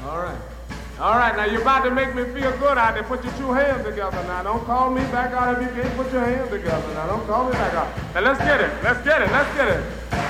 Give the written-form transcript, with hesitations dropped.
All right. All right, now you're about to make me feel good out there. Put your two hands together now. Don't call me back out if you can't put your hands together. Now don't call me back out. Now let's get it. Let's get it. Let's get it.